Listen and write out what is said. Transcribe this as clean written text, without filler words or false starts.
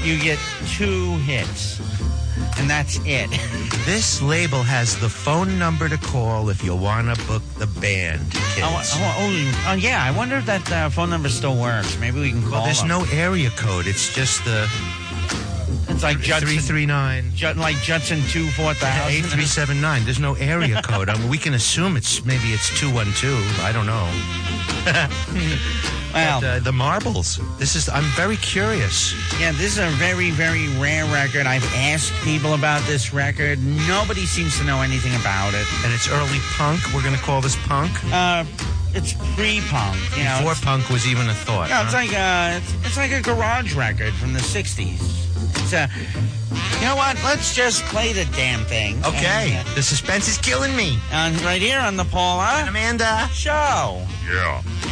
you get 2 hits. And that's it. This label has the phone number to call if you want to book the band, kids. Yeah. I wonder if that phone number still works. Maybe we can call Well, there's them. no area code. It's just the... It's like Judson 339. Like Judson 24000. 8379. There's no area code. I mean, we can assume it's 212. I don't know. Well, but, the Marbles. I'm very curious. Yeah, this is a very, very rare record. I've asked people about this record. Nobody seems to know anything about it. And it's early punk. We're going to call this punk? It's pre-punk. Before punk was even a thought. Yeah, it's like a garage record from the 60s. You know what? Let's just play the damn thing. Okay. The suspense is killing me. Right here on the Paula and Amanda Show. Yeah.